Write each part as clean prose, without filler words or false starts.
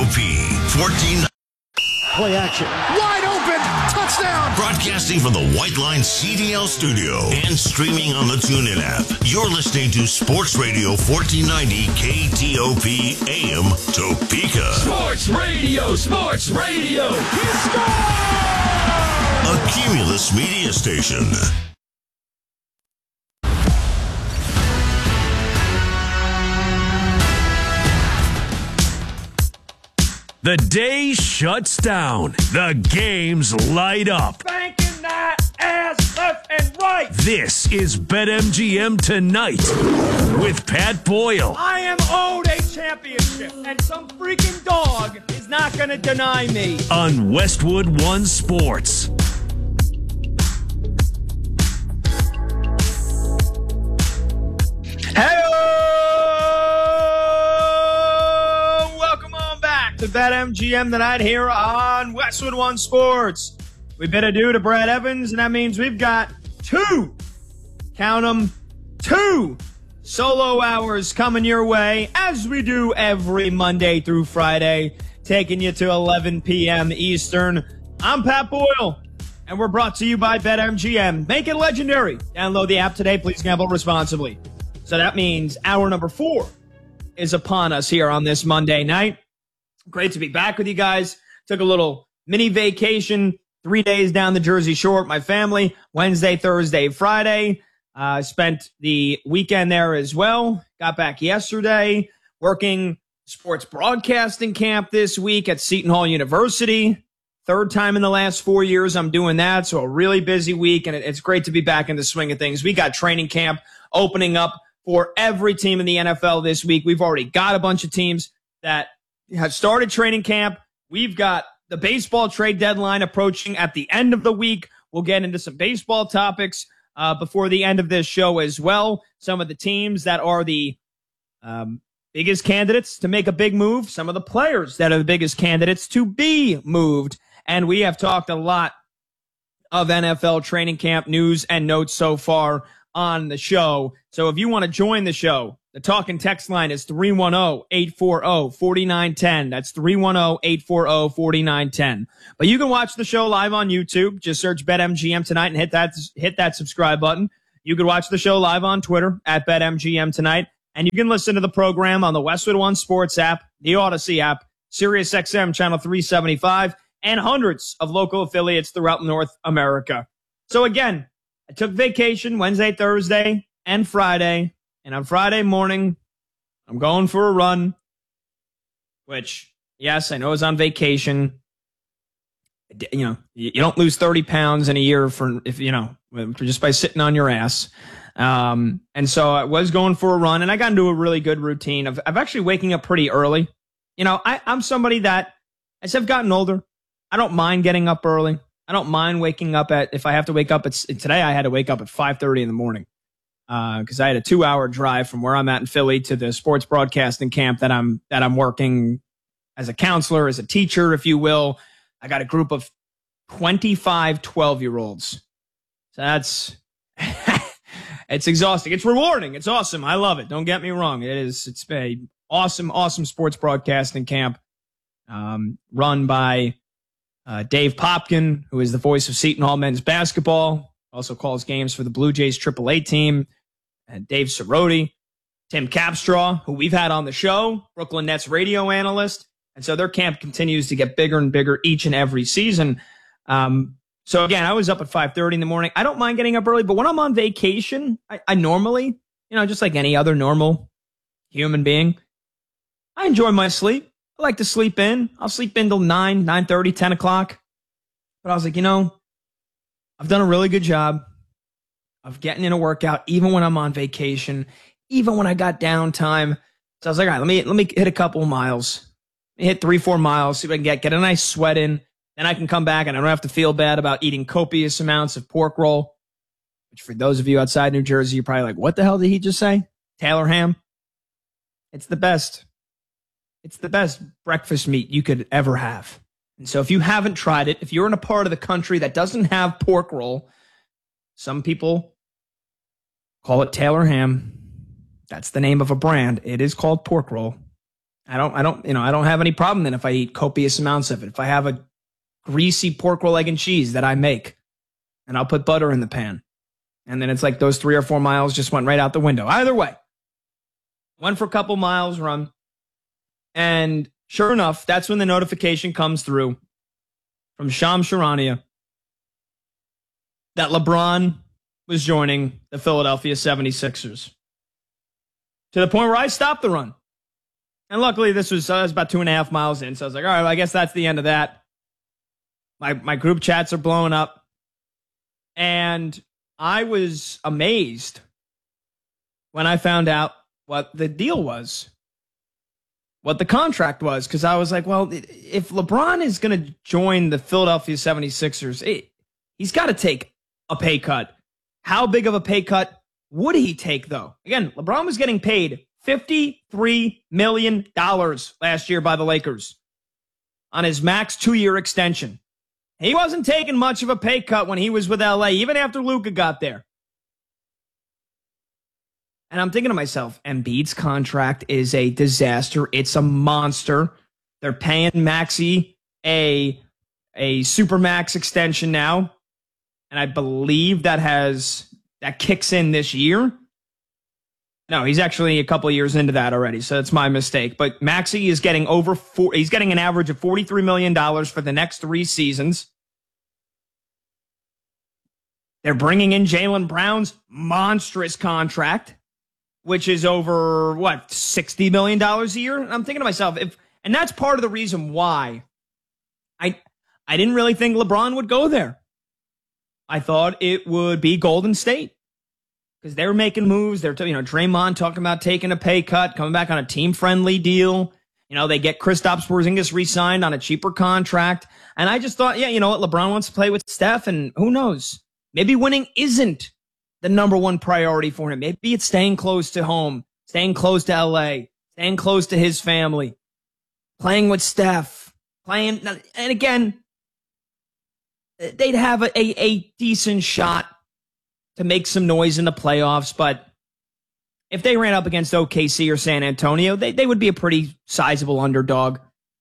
KTOP 14. Play action. Wide open. Touchdown. Broadcasting from the White Line CDL studio and streaming on the TuneIn app. You're listening to Sports Radio 1490 KTOP AM Topeka. Sports Radio. Sports Radio. A Cumulus Media station. The day shuts down. The games light up. Banking that ass left and right. This is BetMGM Tonight with Pat Boyle. I am owed a championship, and some freaking dog is not going to deny me. On Westwood One Sports. To BetMGM Tonight here on Westwood One Sports. We bid adieu to Brad Evans, and that means we've got two solo hours coming your way, as we do every Monday through Friday, taking you to 11 p.m. Eastern. I'm Pat Boyle, and we're brought to you by BetMGM. Make it legendary. Download the app today. Please gamble responsibly. So that means hour number 4 is upon us here on this Monday night. Great to be back with you guys. Took a little mini vacation, 3 days down the Jersey Shore with my family, Wednesday, Thursday, Friday. Spent the weekend there as well. Got back yesterday, working sports broadcasting camp this week at Seton Hall University. Third time in the last 4 years I'm doing that, so a really busy week, and it's great to be back in the swing of things. We got training camp opening up for every team in the NFL this week. We've already got a bunch of teams that have started training camp. We've got the baseball trade deadline approaching at the end of the week. We'll get into some baseball topics before the end of this show as well. Some of the teams that are the biggest candidates to make a big move. Some of the players that are the biggest candidates to be moved. And we have talked a lot of NFL training camp news and notes so far on the show. So if you want to join the show, the talk and text line is 310-840-4910. That's 310-840-4910. But you can watch the show live on YouTube. Just search BetMGM Tonight and hit that subscribe button. You can watch the show live on Twitter at BetMGM Tonight. And you can listen to the program on the Westwood One Sports app, the Odyssey app, SiriusXM Channel 375, and hundreds of local affiliates throughout North America. So again, I took vacation Wednesday, Thursday, and Friday. And on Friday morning, I'm going for a run, which, yes, I know is on vacation. You know, you don't lose 30 pounds in a year for just by sitting on your ass. And so I was going for a run, and I got into a really good routine of actually waking up pretty early. You know, I'm somebody that, as I've gotten older, I don't mind getting up early. I don't mind waking up if I have to wake up today I had to wake up at 5:30 in the morning. Because I had a 2-hour drive from where I'm at in Philly to the sports broadcasting camp that I'm working as a counselor, as a teacher, if you will. I got a group of 25 12-year-olds. So that's it's exhausting. It's rewarding. It's awesome. I love it. Don't get me wrong. It's a awesome sports broadcasting camp run by Dave Popkin, who is the voice of Seton Hall men's basketball. Also calls games for the Blue Jays AAA team, and Dave Cerroti, Tim Capstraw, who we've had on the show, Brooklyn Nets radio analyst. And so their camp continues to get bigger and bigger each and every season. So again, I was up at 5:30 in the morning. I don't mind getting up early, but when I'm on vacation, I normally, just like any other normal human being, I enjoy my sleep. I like to sleep in. I'll sleep in till 9, 9:30, 10 o'clock. But I was like, I've done a really good job of getting in a workout, even when I'm on vacation, even when I got downtime. So I was like, all right, let me hit a couple of miles. Let me hit 3-4 miles, see if I can get a nice sweat in. Then I can come back and I don't have to feel bad about eating copious amounts of pork roll, which for those of you outside New Jersey, you're probably like, what the hell did he just say? Taylor ham? It's the best. It's the best breakfast meat you could ever have. And so if you haven't tried it, if you're in a part of the country that doesn't have pork roll, some people call it Taylor ham. That's the name of a brand. It is called pork roll. I don't have any problem then if I eat copious amounts of it. If I have a greasy pork roll, egg, and cheese that I make, and I'll put butter in the pan. And then it's like those 3 or 4 miles just went right out the window. Either way, went for a couple miles run. And sure enough, that's when the notification comes through from Shams Charania that LeBron was joining the Philadelphia 76ers. To the point where I stopped the run. And luckily, this was about 2.5 miles in. So I was like, all right, well, I guess that's the end of that. My group chats are blowing up. And I was amazed when I found out what the deal was, what the contract was, because I was like, well, if LeBron is going to join the Philadelphia 76ers, he's got to take a pay cut. How big of a pay cut would he take, though? Again, LeBron was getting paid $53 million last year by the Lakers on his max 2-year extension. He wasn't taking much of a pay cut when he was with LA, even after Luka got there. And I'm thinking to myself, Embiid's contract is a disaster. It's a monster. They're paying Maxey a supermax extension now. And I believe that kicks in this year. No, he's actually a couple of years into that already, so it's my mistake. But Maxey is getting he's getting an average of $43 million for the next 3 seasons. They're bringing in Jaylen Brown's monstrous contract, which is over, $60 million a year? And I'm thinking to myself, and that's part of the reason why I didn't really think LeBron would go there. I thought it would be Golden State. Because they were making moves. They're, Draymond talking about taking a pay cut, coming back on a team-friendly deal. They get Kristaps Porzingis re-signed on a cheaper contract. And I just thought, you know what? LeBron wants to play with Steph, and who knows? Maybe winning isn't the number one priority for him. Maybe it's staying close to home, staying close to LA, staying close to his family, playing with Steph, and again, they'd have a decent shot to make some noise in the playoffs, but if they ran up against OKC or San Antonio, they would be a pretty sizable underdog.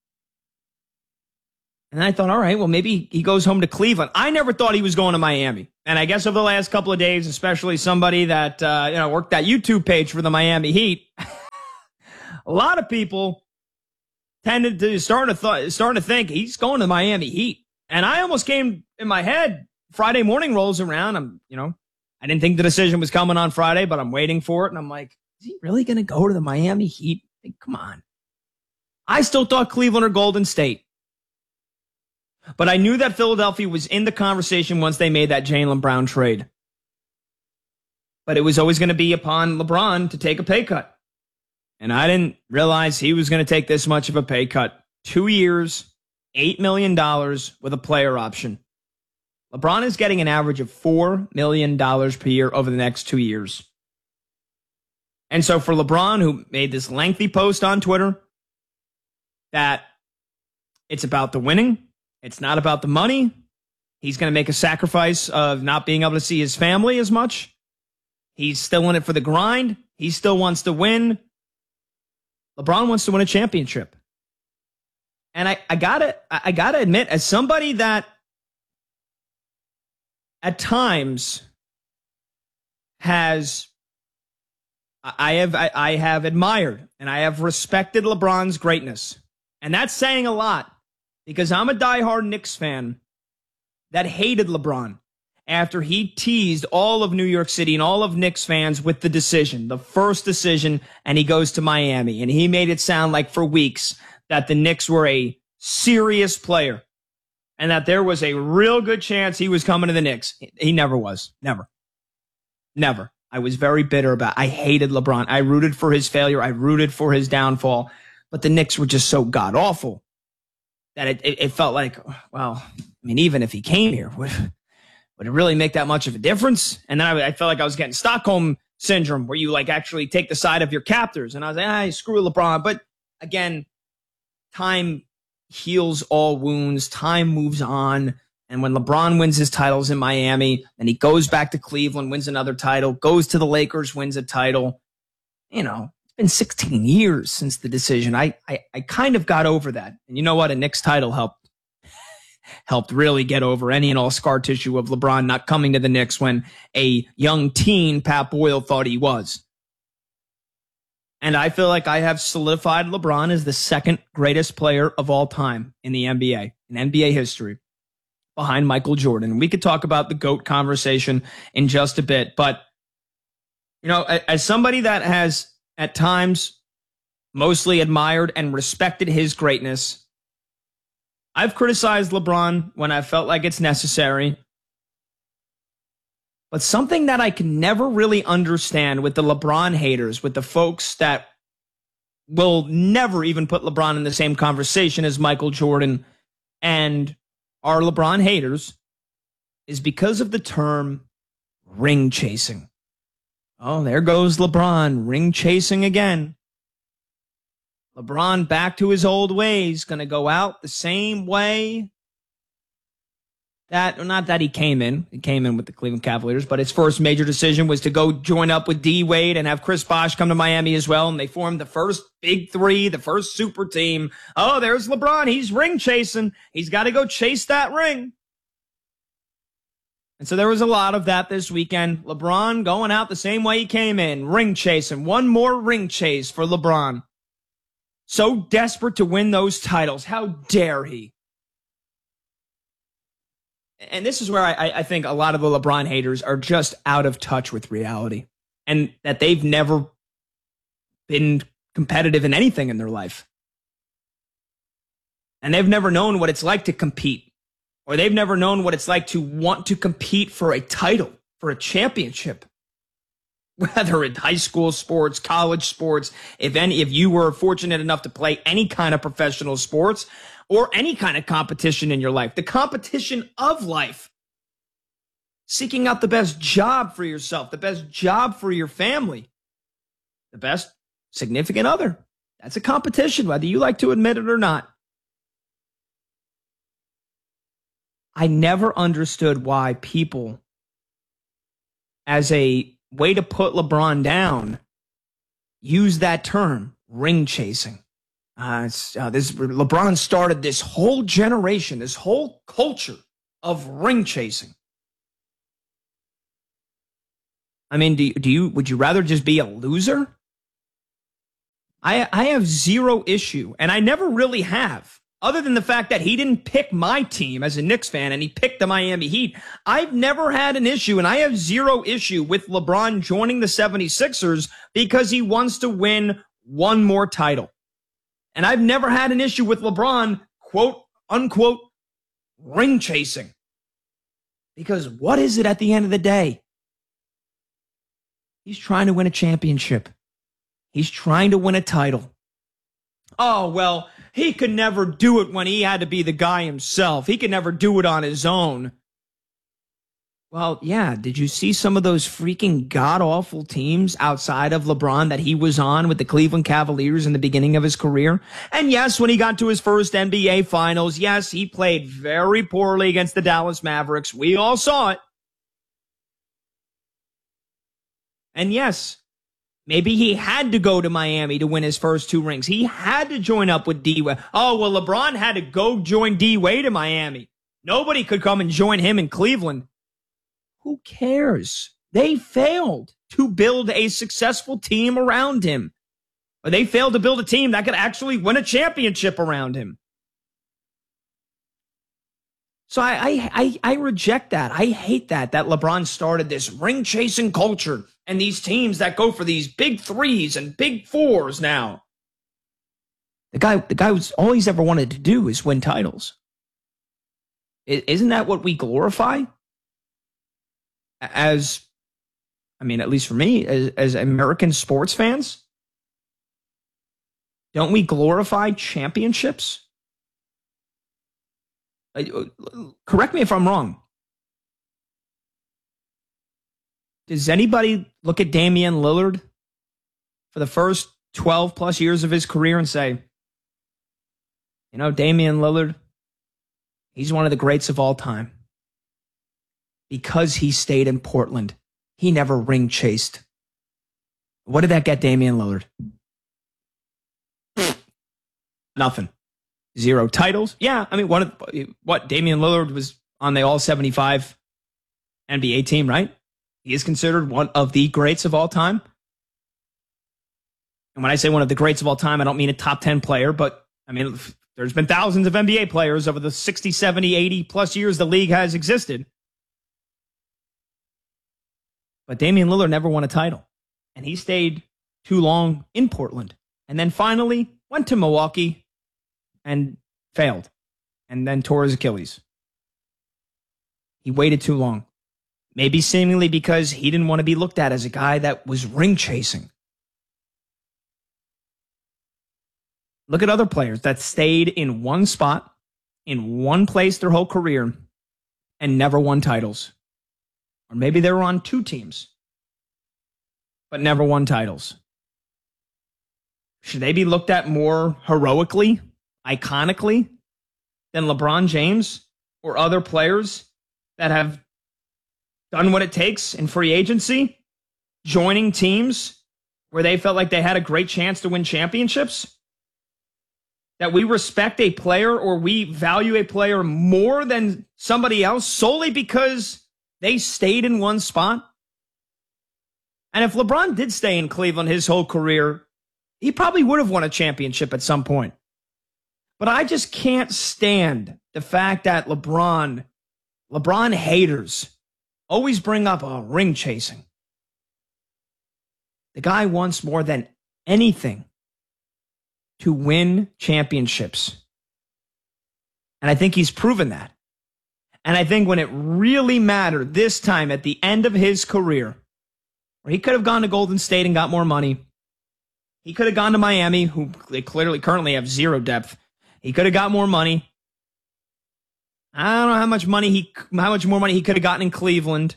And I thought, all right, well, maybe he goes home to Cleveland. I never thought he was going to Miami. And I guess over the last couple of days, especially somebody that worked that YouTube page for the Miami Heat, a lot of people tended to starting to think he's going to Miami Heat. And I almost came in my head, Friday morning rolls around, I didn't think the decision was coming on Friday, but I'm waiting for it. And I'm like, is he really going to go to the Miami Heat? Come on. I still thought Cleveland or Golden State. But I knew that Philadelphia was in the conversation once they made that Jaylen Brown trade. But it was always going to be upon LeBron to take a pay cut. And I didn't realize he was going to take this much of a pay cut. 2 years, $8 million with a player option. LeBron is getting an average of $4 million per year over the next 2 years. And so for LeBron, who made this lengthy post on Twitter, that it's about the winning, it's not about the money. He's going to make a sacrifice of not being able to see his family as much. He's still in it for the grind. He still wants to win. LeBron wants to win a championship. And I gotta admit, as somebody that at times I have admired and I have respected LeBron's greatness. And that's saying a lot because I'm a diehard Knicks fan that hated LeBron after he teased all of New York City and all of Knicks fans with the decision, the first decision, and he goes to Miami. And he made it sound like for weeks that the Knicks were a serious player and that there was a real good chance he was coming to the Knicks. He never was. Never. I was very bitter about it. I hated LeBron. I rooted for his failure. I rooted for his downfall. But the Knicks were just so god-awful that it felt like, well, I mean, even if he came here, would it really make that much of a difference? And then I felt like I was getting Stockholm syndrome where you like actually take the side of your captors. And I was like, screw LeBron. But again, time heals all wounds. Time moves on. And when LeBron wins his titles in Miami, and he goes back to Cleveland, wins another title, goes to the Lakers, wins a title, been 16 years since the decision. I kind of got over that. And you know what? A Knicks title helped really get over any and all scar tissue of LeBron not coming to the Knicks when a young teen Pat Boyle thought he was. And I feel like I have solidified LeBron as the second greatest player of all time in the NBA, in NBA history, behind Michael Jordan. We could talk about the GOAT conversation in just a bit. But, you know, as somebody that has at times mostly admired and respected his greatness, I've criticized LeBron when I felt like it's necessary. But something that I can never really understand with the LeBron haters, with the folks that will never even put LeBron in the same conversation as Michael Jordan and are LeBron haters, is because of the term ring chasing. Oh, there goes LeBron, ring chasing again. LeBron back to his old ways, going to go out the same way that, not that he came in with the Cleveland Cavaliers, but his first major decision was to go join up with D Wade and have Chris Bosh come to Miami as well. And they formed the first big three, the first super team. Oh, there's LeBron. He's ring chasing. He's got to go chase that ring. And so there was a lot of that this weekend. LeBron going out the same way he came in, ring chasing. One more ring chase for LeBron. So desperate to win those titles. How dare he? And this is where I think a lot of the LeBron haters are just out of touch with reality, and that they've never been competitive in anything in their life. And they've never known what it's like to compete, or they've never known what it's like to want to compete for a title, for a championship. Whether in high school sports, college sports, if you were fortunate enough to play any kind of professional sports or any kind of competition in your life, the competition of life, seeking out the best job for yourself, the best job for your family, the best significant other. That's a competition, whether you like to admit it or not. I never understood why people, as a way to put LeBron down, use that term, ring chasing. LeBron started this whole generation, this whole culture of ring chasing. I mean, would you rather just be a loser? I have zero issue, and I never really have, other than the fact that he didn't pick my team as a Knicks fan and he picked the Miami Heat. I've never had an issue, and I have zero issue with LeBron joining the 76ers because he wants to win one more title. And I've never had an issue with LeBron, quote, unquote, ring chasing. Because what is it at the end of the day? He's trying to win a championship. He's trying to win a title. Oh, well, he could never do it when he had to be the guy himself. He could never do it on his own. Well, yeah, did you see some of those freaking god-awful teams outside of LeBron that he was on with the Cleveland Cavaliers in the beginning of his career? And yes, when he got to his first NBA Finals, yes, he played very poorly against the Dallas Mavericks. We all saw it. And yes, maybe he had to go to Miami to win his first two rings. He had to join up with D Wade. Oh, well, LeBron had to go join D Wade in Miami. Nobody could come and join him in Cleveland. Who cares? They failed to build a successful team around him. Or they failed to build a team that could actually win a championship around him. So I reject that. I hate that LeBron started this ring-chasing culture and these teams that go for these big threes and big fours now. The guy was all he's ever wanted to do is win titles. Isn't that what we glorify? At least for me, as American sports fans, don't we glorify championships? Correct me if I'm wrong. Does anybody look at Damian Lillard for the first 12 plus years of his career and say, you know, Damian Lillard, he's one of the greats of all time? Because he stayed in Portland. He never ring chased. What did that get Damian Lillard? Nothing. 0 titles. Yeah, I mean, Damian Lillard was on the All-75 NBA team, right? He is considered one of the greats of all time. And when I say one of the greats of all time, I don't mean a top 10 player, but I mean, there's been thousands of NBA players over the 60, 70, 80 plus years the league has existed. But Damian Lillard never won a title. And he stayed too long in Portland. And then finally went to Milwaukee and failed. And then tore his Achilles. He waited too long. Maybe seemingly because he didn't want to be looked at as a guy that was ring chasing. Look at other players that stayed in one spot, in one place their whole career, and never won titles. Or maybe they were on 2 teams, but never won titles. Should they be looked at more heroically, iconically, than LeBron James or other players that have done what it takes in free agency, joining teams where they felt like they had a great chance to win championships? That we respect a player or we value a player more than somebody else solely because they stayed in one spot? And if LeBron did stay in Cleveland his whole career, he probably would have won a championship at some point. But I just can't stand the fact that LeBron haters always bring up ring chasing. The guy wants more than anything to win championships. And I think he's proven that. And I think when it really mattered this time at the end of his career, where he could have gone to Golden State and got more money, he could have gone to Miami, who they currently have 0 depth. He could have got more money. I don't know how much more money he could have gotten in Cleveland.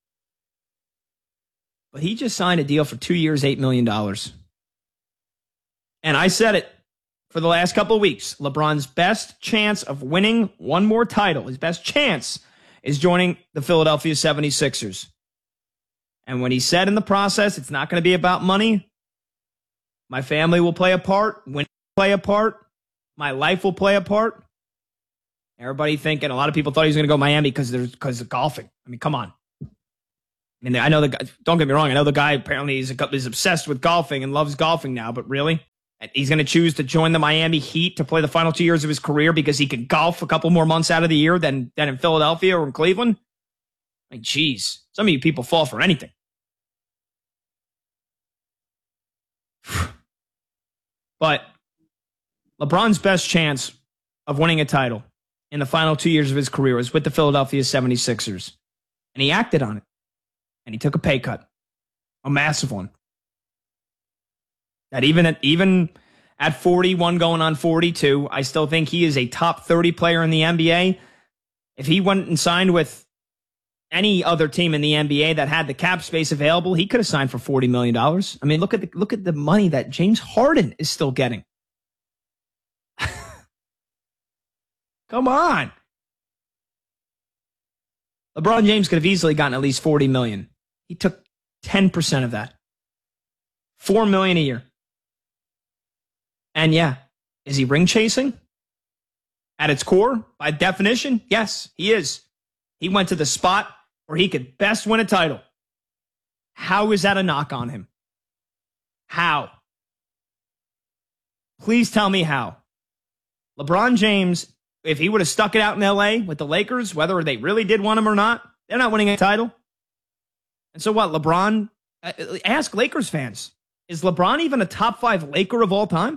But he just signed a deal for 2 years, $8 million. And I said it for the last couple of weeks. LeBron's best chance of winning one more title, his best chance, is joining the Philadelphia 76ers. And when he said in the process, it's not going to be about money, my family will play a part, when play a part, my life will play a part. Everybody thinking, a lot of people thought he was going to go Miami because of golfing. I mean, come on. I mean, I know the guy, don't get me wrong, I know the guy apparently is obsessed with golfing and loves golfing now, but really? He's going to choose to join the Miami Heat to play the final 2 years of his career because he could golf a couple more months out of the year than in Philadelphia or in Cleveland? Like, geez, some of you people fall for anything. But LeBron's best chance of winning a title in the final 2 years of his career was with the Philadelphia 76ers. And he acted on it. And he took a pay cut. A massive one. That even at 41 going on 42, I still think he is a top 30 player in the NBA. If he went and signed with any other team in the NBA that had the cap space available, he could have signed for $40 million. I mean, look at the money that James Harden is still getting. Come on. LeBron James could have easily gotten at least $40 million. He took 10% of that. $4 million a year. And yeah, is he ring chasing? At its core, by definition, yes, he is. He went to the spot where he could best win a title. How is that a knock on him? How? Please tell me how. LeBron James, if he would have stuck it out in LA with the Lakers, whether they really did want him or not, they're not winning a title. And so what, LeBron, ask Lakers fans, is LeBron even a top 5 Laker of all time?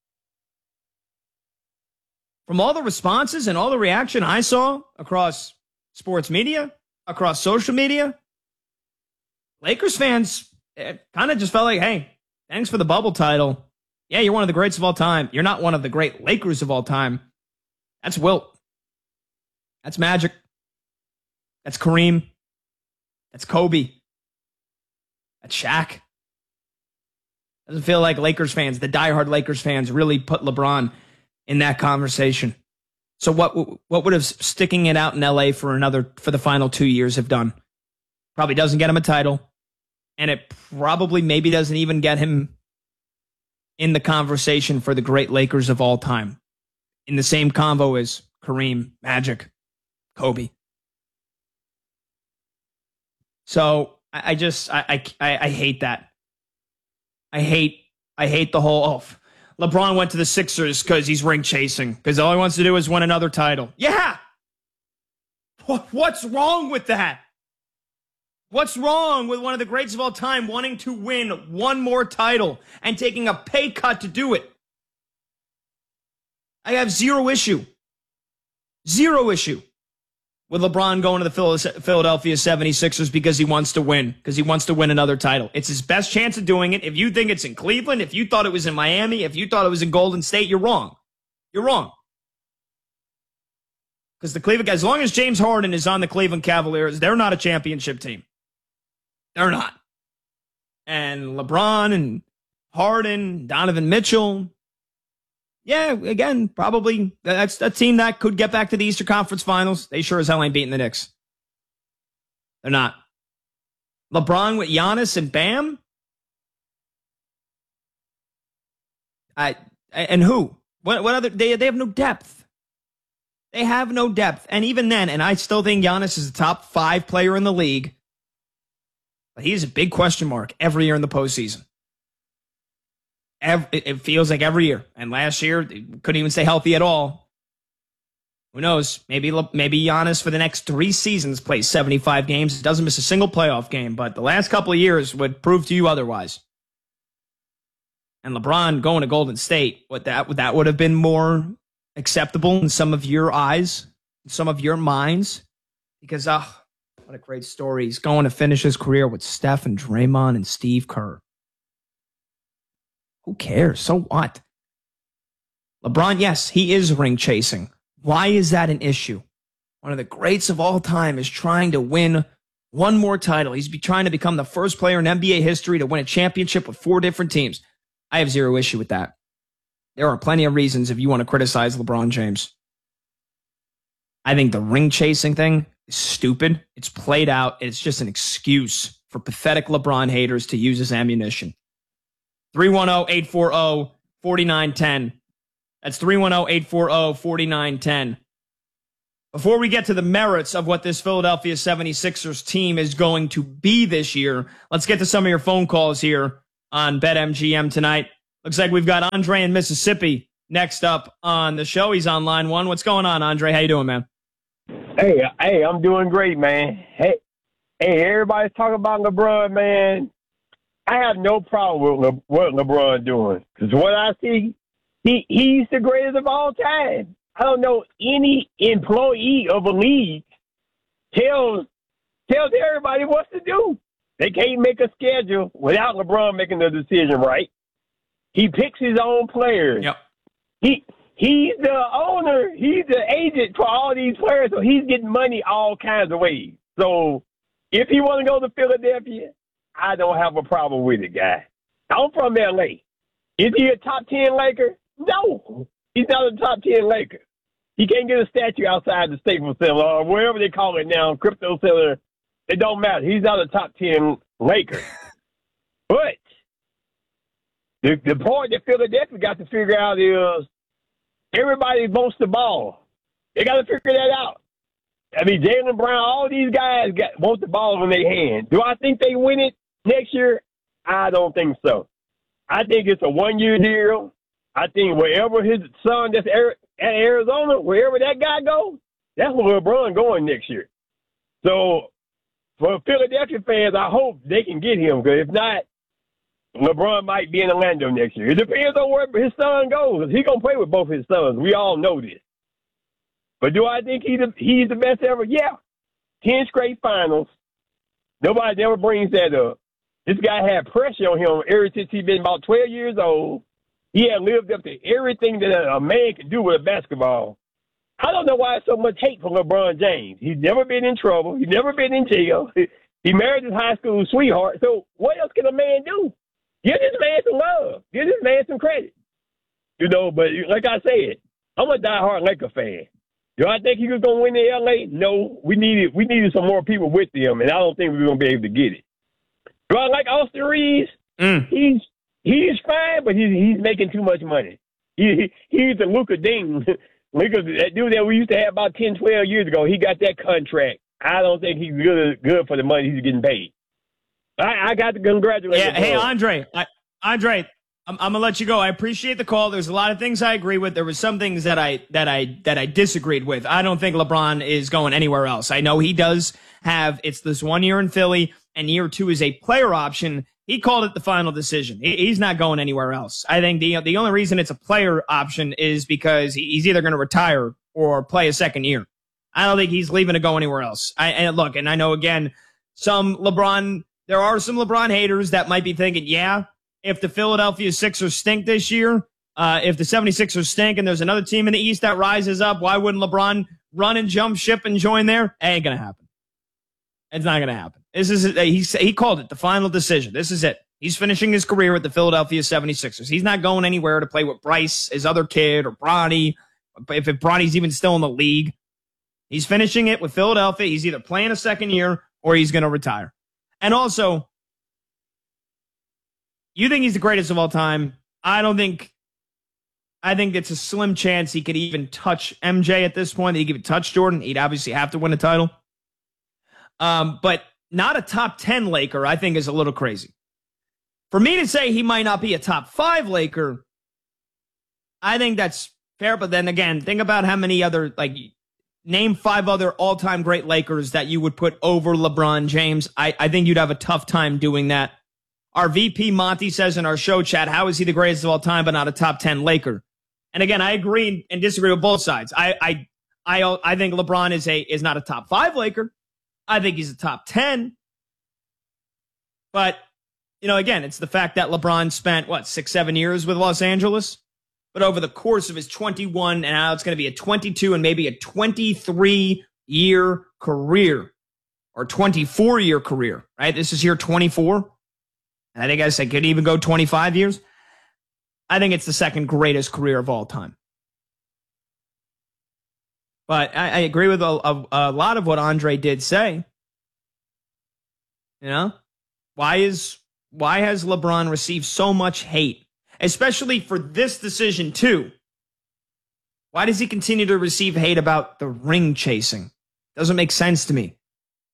From all the responses and all the reaction I saw across sports media, across social media, Lakers fans kind of just felt like, hey, thanks for the bubble title. Yeah, you're one of the greats of all time. You're not one of the great Lakers of all time. That's Wilt. That's Magic. That's Kareem. That's Kobe. That's Shaq. Doesn't feel like Lakers fans, the diehard Lakers fans, really put LeBron in that conversation. So what would have sticking it out in LA for the final 2 years have done? Probably doesn't get him a title. And it probably maybe doesn't even get him in the conversation for the great Lakers of all time. In the same convo as Kareem, Magic, Kobe. So I hate that. I hate the whole, LeBron went to the Sixers because he's ring chasing, because all he wants to do is win another title. Yeah. What's wrong with that? What's wrong with one of the greats of all time wanting to win one more title and taking a pay cut to do it? I have zero issue with LeBron going to the Philadelphia 76ers because he wants to win, another title. It's his best chance of doing it. If you think it's in Cleveland, if you thought it was in Miami, if you thought it was in Golden State, you're wrong. You're wrong. Because the Cleveland guys, as long as James Harden is on the Cleveland Cavaliers, they're not a championship team. They're not. And LeBron and Harden, Donovan Mitchell, yeah, again, probably that's a team that could get back to the Eastern Conference Finals. They sure as hell ain't beating the Knicks. They're not. LeBron with Giannis and Bam? And who? What other? They have no depth. They have no depth. And even then, and I still think Giannis is the top 5 player in the league, but he's a big question mark every year in the postseason. It feels like every year. And last year, couldn't even stay healthy at all. Who knows? Maybe Giannis for the next 3 seasons plays 75 games. Doesn't miss a single playoff game. But the last couple of years would prove to you otherwise. And LeBron going to Golden State, that would have been more acceptable in some of your eyes, in some of your minds. Because, what a great story. He's going to finish his career with Steph and Draymond and Steve Kerr. Who cares? So what? LeBron, yes, he is ring chasing. Why is that an issue? One of the greats of all time is trying to win one more title. He's trying to become the first player in NBA history to win a championship with 4 different teams. I have zero issue with that. There are plenty of reasons if you want to criticize LeBron James. I think the ring chasing thing is stupid. It's played out. It's just an excuse for pathetic LeBron haters to use as ammunition. 310-840-4910. That's 310-840-4910. Before we get to the merits of what this Philadelphia 76ers team is going to be this year, let's get to some of your phone calls here on BetMGM tonight. Looks like we've got Andre in Mississippi next up on the show. He's on line 1. What's going on, Andre? How you doing, man? Hey, I'm doing great, man. Hey, everybody's talking about LeBron, man. I have no problem with what LeBron doing. Because what I see, he's the greatest of all time. I don't know any employee of a league tells everybody what to do. They can't make a schedule without LeBron making the decision, right? He picks his own players. Yep. He's the owner. He's the agent for all these players, so he's getting money all kinds of ways. So if he want to go to Philadelphia, I don't have a problem with it, guy. I'm from L.A. Is he a top 10 Laker? No. He's not a top 10 Laker. He can't get a statue outside the Staples Center or wherever they call it now, Crypto Center. It don't matter. He's not a top 10 Laker. But the part that Philadelphia got to figure out is everybody wants the ball. They got to figure that out. I mean, Jaylen Brown, all these guys want the ball in their hand. Do I think they win it next year? I don't think so. I think it's a one-year deal. I think wherever his son that's at Arizona, wherever that guy goes, that's where LeBron going next year. So for Philadelphia fans, I hope they can get him. Because if not, LeBron might be in Orlando next year. It depends on where his son goes. He's going to play with both his sons. We all know this. But do I think he's the best ever? Yeah. 10 straight finals. Nobody ever brings that up. This guy had pressure on him ever since he's been about 12 years old. He had lived up to everything that a man can do with a basketball. I don't know why there's so much hate for LeBron James. He's never been in trouble. He's never been in jail. He married his high school sweetheart. So what else can a man do? Give this man some love. Give this man some credit. You know, but like I said, I'm a diehard Laker fan. Do I think he was going to win in L.A.? No. We needed some more people with him, and I don't think we were going to be able to get it. Do I like Austin Reeves? He's He's fine, but he's making too much money. He's the Luka Ding. Luka, that dude that we used to have about 10, 12 years ago, he got that contract. I don't think he's good for the money he's getting paid. I got to congratulate him. Yeah, hey, Andre, I'm gonna let you go. I appreciate the call. There's a lot of things I agree with. There was some things that I disagreed with. I don't think LeBron is going anywhere else. I know he does have, it's this 1 year in Philly and year 2 is a player option. He called it the final decision. He's not going anywhere else. I think the only reason it's a player option is because he's either going to retire or play a second year. I don't think he's leaving to go anywhere else. And I know again, there are some LeBron haters that might be thinking, yeah, if the Philadelphia Sixers stink this year, if the 76ers stink and there's another team in the East that rises up, why wouldn't LeBron run and jump ship and join there? It ain't going to happen. It's not going to happen. He called it the final decision. This is it. He's finishing his career with the Philadelphia 76ers. He's not going anywhere to play with Bryce, his other kid, or Bronny, if Bronny's even still in the league. He's finishing it with Philadelphia. He's either playing a second year or he's going to retire. And also, you think he's the greatest of all time. I think it's a slim chance he could even touch MJ at this point. He could touch Jordan. He'd obviously have to win a title. But not a top 10 Laker, I think, is a little crazy. For me to say he might not be a top 5 Laker, I think that's fair. But then again, think about how many other, name 5 other all-time great Lakers that you would put over LeBron James. I think you'd have a tough time doing that. Our VP Monty says in our show chat, how is he the greatest of all time but not a top 10 Laker? And again, I agree and disagree with both sides. I think LeBron is not a top 5 Laker. I think he's a top 10. But, again, it's the fact that LeBron spent, 6-7 years with Los Angeles? But over the course of his 21, and now it's going to be a 22 and maybe a 23-year career, or 24-year career, right? This is year 24. And I think I could even go 25 years. I think it's the second greatest career of all time. But I agree with a lot of what Andre did say. Why has LeBron received so much hate, especially for this decision too? Why does he continue to receive hate about the ring chasing? Doesn't make sense to me.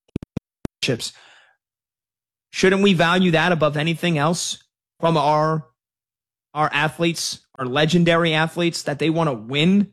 Shouldn't we value that above anything else from our athletes, our legendary athletes, that they want to win?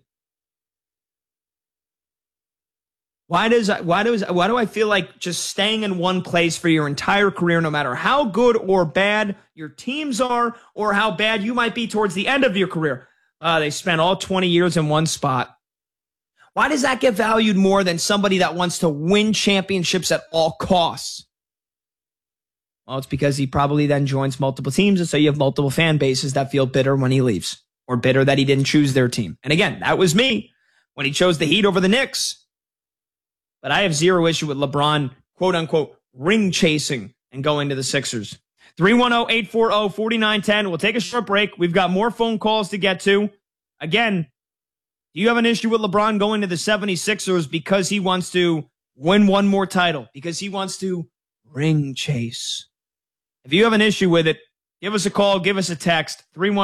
Why do I feel like just staying in one place for your entire career, no matter how good or bad your teams are or how bad you might be towards the end of your career? They spent all 20 years in one spot. Why does that get valued more than somebody that wants to win championships at all costs? Well, it's because he probably then joins multiple teams, and so you have multiple fan bases that feel bitter when he leaves, or bitter that he didn't choose their team. And again, that was me when he chose the Heat over the Knicks. But I have zero issue with LeBron, quote unquote, ring chasing and going to the Sixers. 310-840-4910. We'll take a short break. We've got more phone calls to get to. Again, do you have an issue with LeBron going to the 76ers because he wants to win one more title, because he wants to ring chase? If you have an issue with it, give us a call, give us a text,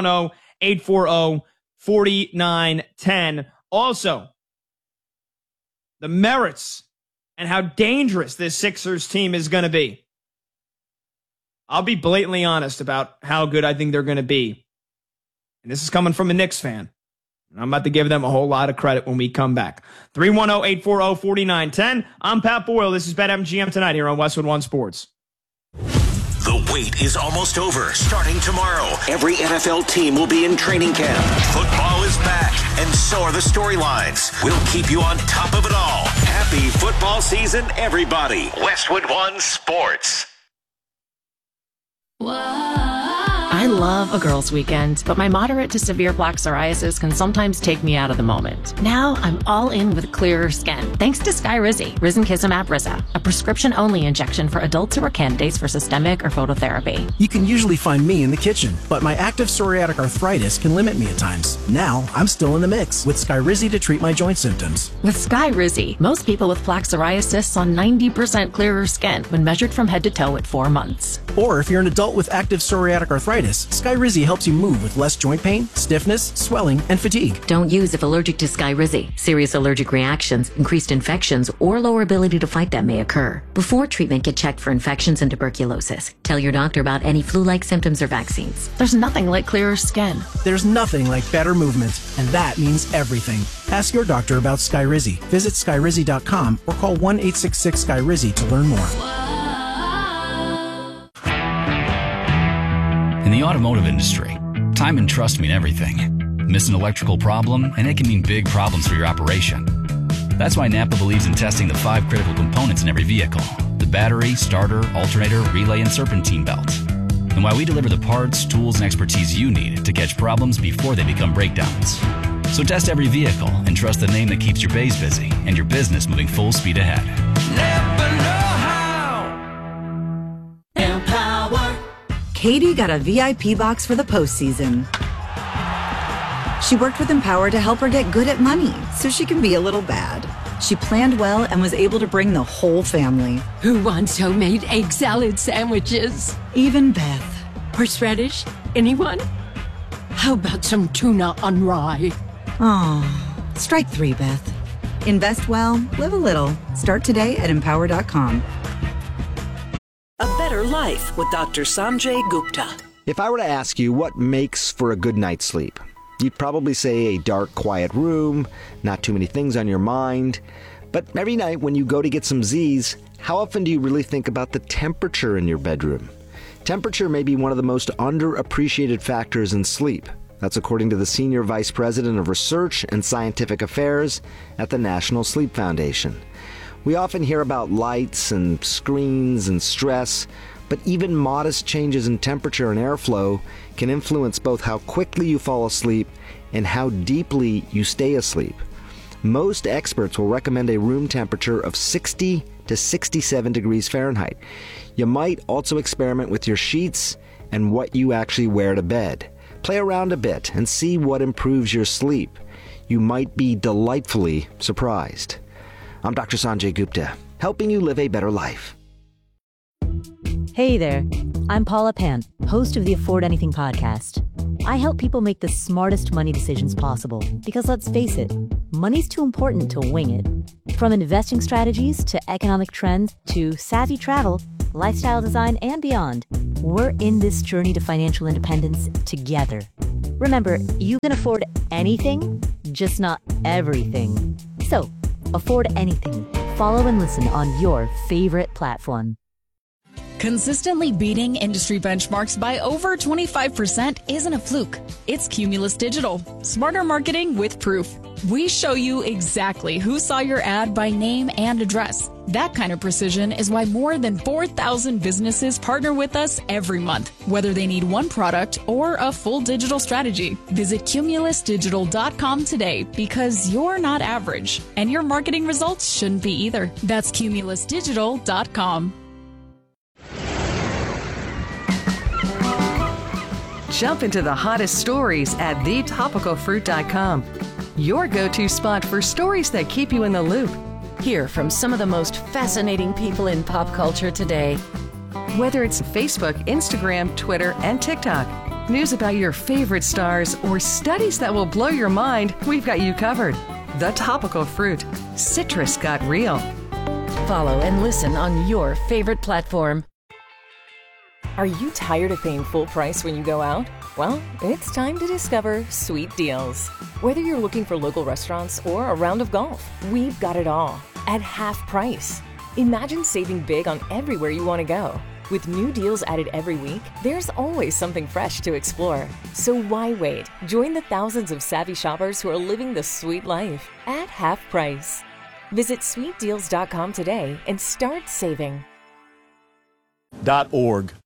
310-840-4910. Also, the merits and how dangerous this Sixers team is going to be. I'll be blatantly honest about how good I think they're going to be. And this is coming from a Knicks fan. And I'm about to give them a whole lot of credit when we come back. 310-840-4910. I'm Pat Boyle. This is BetMGM Tonight here on Westwood One Sports. The wait is almost over. Starting tomorrow, every NFL team will be in training camp. Football is back, and so are the storylines. We'll keep you on top of it all. Happy football season, everybody. Westwood One Sports. I love a girls' weekend, but my moderate to severe plaque psoriasis can sometimes take me out of the moment. Now I'm all in with clearer skin, thanks to Skyrizi, Risankizumab Riza, a prescription-only injection for adults who are candidates for systemic or phototherapy. You can usually find me in the kitchen, but my active psoriatic arthritis can limit me at times. Now I'm still in the mix with Skyrizi to treat my joint symptoms. With Skyrizi, most people with plaque psoriasis saw 90% clearer skin when measured from head to toe at 4 months. Or if you're an adult with active psoriatic arthritis, arthritis, Skyrizi helps you move with less joint pain, stiffness, swelling, and fatigue. Don't use if allergic to Skyrizi. Serious allergic reactions, increased infections, or lower ability to fight them may occur. Before treatment, get checked for infections and tuberculosis. Tell your doctor about any flu-like symptoms or vaccines. There's nothing like clearer skin. There's nothing like better movement, and that means everything. Ask your doctor about Skyrizi. Visit skyrizi.com or call 1-866-SKYRIZI to learn more. In the automotive industry, time and trust mean everything. Miss an electrical problem, and it can mean big problems for your operation. That's why Napa believes in testing the 5 critical components in every vehicle: the battery, starter, alternator, relay, and serpentine belt. And why we deliver the parts, tools, and expertise you need to catch problems before they become breakdowns. So test every vehicle and trust the name that keeps your bays busy and your business moving full speed ahead. Napa know-how. Empower. Katie got a VIP box for the postseason. She worked with Empower to help her get good at money so she can be a little bad. She planned well and was able to bring the whole family. Who wants homemade egg salad sandwiches? Even Beth. Horseradish? Anyone? How about some tuna on rye? Oh, strike 3, Beth. Invest well, live a little. Start today at empower.com. A Better Life with Dr. Sanjay Gupta. If I were to ask you what makes for a good night's sleep, you'd probably say a dark, quiet room, not too many things on your mind. But every night when you go to get some Z's, how often do you really think about the temperature in your bedroom? Temperature may be one of the most underappreciated factors in sleep. That's according to the Senior Vice President of Research and Scientific Affairs at the National Sleep Foundation. We often hear about lights and screens and stress, but even modest changes in temperature and airflow can influence both how quickly you fall asleep and how deeply you stay asleep. Most experts will recommend a room temperature of 60 to 67 degrees Fahrenheit. You might also experiment with your sheets and what you actually wear to bed. Play around a bit and see what improves your sleep. You might be delightfully surprised. I'm Dr. Sanjay Gupta, helping you live a better life. Hey there, I'm Paula Pan, host of the Afford Anything podcast. I help people make the smartest money decisions possible because let's face it, money's too important to wing it. From investing strategies to economic trends to savvy travel, lifestyle design, and beyond, we're in this journey to financial independence together. Remember, you can afford anything, just not everything. So, afford anything. Follow and listen on your favorite platform. Consistently beating industry benchmarks by over 25% isn't a fluke. It's Cumulus Digital. Smarter marketing with proof. We show you exactly who saw your ad by name and address. That kind of precision is why more than 4,000 businesses partner with us every month, whether they need one product or a full digital strategy. Visit cumulusdigital.com today because you're not average, and your marketing results shouldn't be either. That's cumulusdigital.com. Jump into the hottest stories at thetopicalfruit.com. Your go-to spot for stories that keep you in the loop. Hear from some of the most fascinating people in pop culture today. Whether it's Facebook, Instagram, Twitter, and TikTok, news about your favorite stars, or studies that will blow your mind, we've got you covered. The Topical Fruit. Citrus got real. Follow and listen on your favorite platform. Are you tired of paying full price when you go out? Well, it's time to discover Sweet Deals. Whether you're looking for local restaurants or a round of golf, we've got it all at half price. Imagine saving big on everywhere you want to go. With new deals added every week, there's always something fresh to explore. So why wait? Join the thousands of savvy shoppers who are living the sweet life at half price. Visit sweetdeals.com today and start saving. .org.